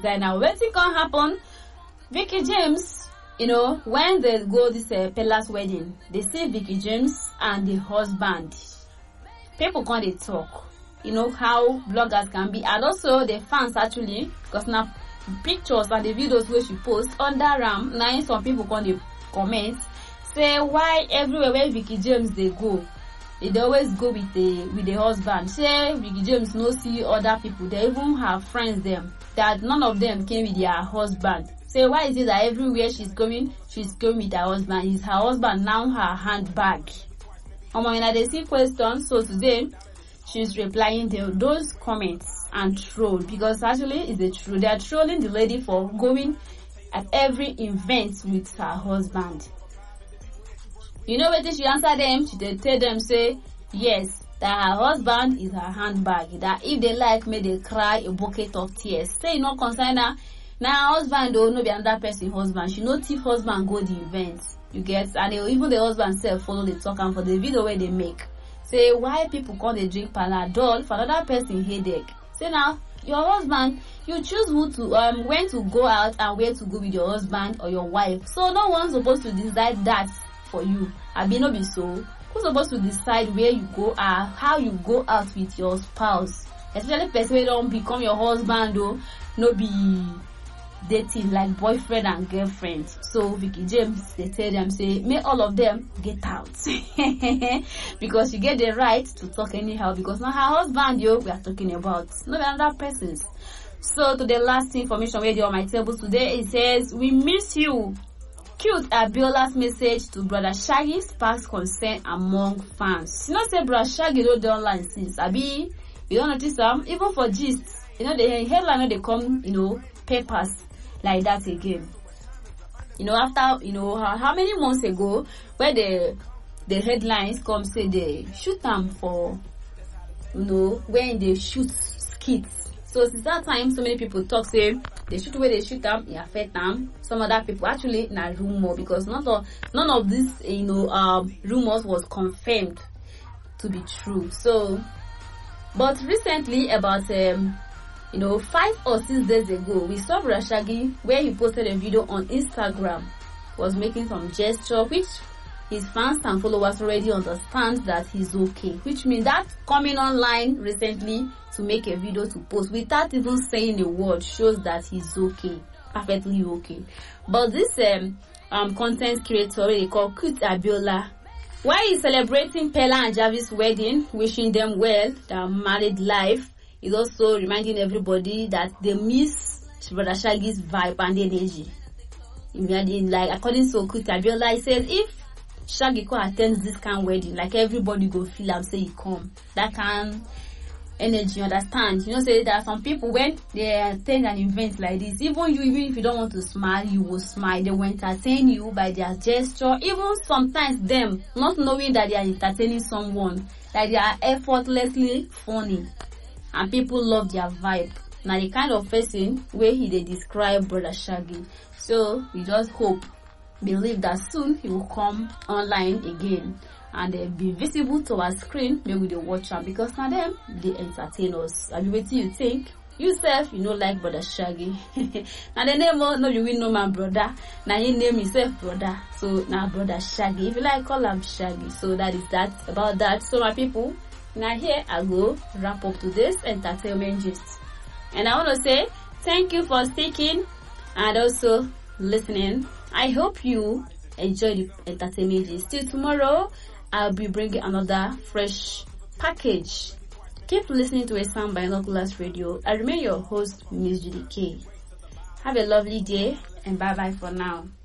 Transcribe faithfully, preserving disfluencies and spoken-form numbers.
Then now wetin can happen? Vicky James, you know, when they go this uh, Pella's wedding, they see Vicky James and the husband. People can't they talk. You know how bloggers can be, and also the fans actually, because now pictures and the videos where she posts under Ram, now some people can't they comment, say why everywhere where Vicky James they go, they always go with the with the husband. Say Vicky James no see other people, they even have friends them that none of them came with their husband. Say why is it that everywhere she's going, she's going with her husband? Is her husband now her handbag? Um, when I see questions, so today she's replying to those comments and troll, because actually it's the truth. They are trolling the lady for going at every event with her husband. You know what she answer them? She they tell them say yes, that her husband is her handbag. That if they like, may they cry a bucket of tears. Say no concern her. Now her husband don't know be another person husband. She no thief husband go the event. You get, and they, even the husband self follow the talk, and for the video where they make. Say why people call they drink Panadol for another person headache. Say now your husband, you choose who to um when to go out and where to go with your husband or your wife. So no one's supposed to decide that for you. I be no be so. Who's supposed to decide where you go or how you go out with your spouse? Especially person who don't become your husband though, no be dating like boyfriend and girlfriend. So Vicky James, they tell them say may all of them get out because she get the right to talk anyhow, because now her husband yo we are talking about, not another persons. So to the last information where they on my table today, it says we miss you. Cute Abiola's message to Brother Shaggy sparks concern among fans. You know say Brother Shaggy don't do online since Abi, you don't notice them even for gist, you know the headline they come, you know, papers like that again. You know, after, you know, how, how many months ago, where the the headlines come say they shoot them for, you know, when they shoot skits. So since that time, so many people talk say they shoot where they shoot them, it affect them. Some other people actually in a rumor, because not of, none of this, you know, um, rumors was confirmed to be true. So, but recently about um. You know, five or six days ago, we saw Brother Shaggy where he posted a video on Instagram, was making some gesture, which his fans and followers already understand that he's okay. Which means that coming online recently to make a video to post without even saying a word shows that he's okay, perfectly okay. But this um, um content creator they call Cute Abiola, while he's celebrating Pella and Jarvis' wedding, wishing them well, their married life, is also reminding everybody that they miss Brother Shaggy's vibe and energy. Imagine, like according to Cute Abiola, he says if Shaggy could attend this kind of wedding, like everybody go feel and say he come. That kind energy, understand? You know, say there are some people when they attend an event like this, even you, even if you don't want to smile, you will smile. They will entertain you by their gesture. Even sometimes them not knowing that they are entertaining someone, like they are effortlessly funny. And people love their vibe. Now the kind of person where he they describe Brother Shaggy. So we just hope, believe that soon he will come online again and uh, be visible to our screen. Maybe they watch him, because now them they entertain us. And wait till you think yourself, you know, like Brother Shaggy. Now the name no you will know my brother. Now you name yourself brother. So now Brother Shaggy. If you like, call him Shaggy. So that is that about that. So my people. Now here I go wrap up to this entertainment gist, and I want to say thank you for sticking and also listening. I hope you enjoy the entertainment gist. Till tomorrow, I'll be bringing another fresh package. Keep listening to a sound binoculars radio. I remain your host, Miss Judy K. Have a lovely day and bye bye for now.